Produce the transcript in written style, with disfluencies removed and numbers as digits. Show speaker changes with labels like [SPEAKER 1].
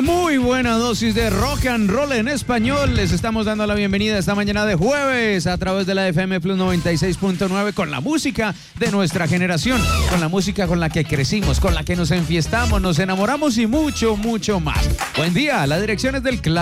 [SPEAKER 1] Muy buena dosis de rock and roll en español. Les estamos dando la bienvenida esta mañana de jueves a través de la FM Plus 96.9 con la música de nuestra generación, con la música con la que crecimos, con la que nos enfiestamos, nos enamoramos y mucho, mucho más. Buen día, la dirección es del